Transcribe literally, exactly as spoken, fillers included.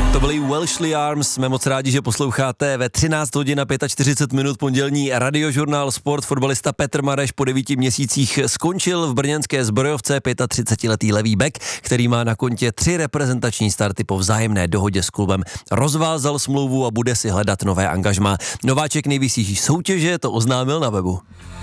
To byly Welshly Arms, jsme moc rádi, že posloucháte ve třináct hodin a čtyřicet pět minut pondělní radiožurnál Sport. Fotbalista Petr Mareš po devíti měsících skončil v brněnské Zbrojovce, třicetiletý levý bek, který má na kontě tři reprezentační starty po vzájemné dohodě s klubem. Rozvázal smlouvu a bude si hledat nové angažmá. Nováček nejvyšší soutěže to oznámil na webu.